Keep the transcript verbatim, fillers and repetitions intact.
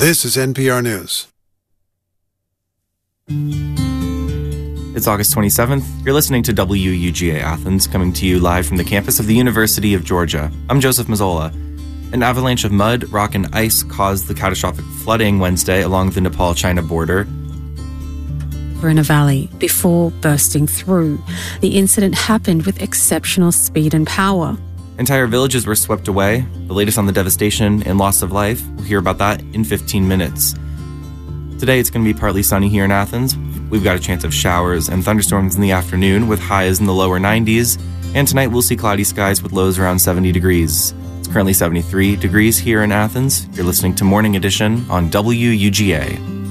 This is N P R News. It's August twenty-seventh. You're listening to W U G A Athens, coming to you live from the campus of the University of Georgia. I'm Joseph Mazzola. An avalanche of mud, rock, and ice caused the catastrophic flooding Wednesday along the Nepal-China border. We're in a valley before bursting through. The incident happened with exceptional speed and power. Entire villages were swept away. The latest on the devastation and loss of life. We'll hear about that in fifteen minutes. Today it's going to be partly sunny here in Athens. We've got a chance of showers and thunderstorms in the afternoon with highs in the lower nineties. And tonight we'll see cloudy skies with lows around seventy degrees. It's currently seventy-three degrees here in Athens. You're listening to Morning Edition on W U G A.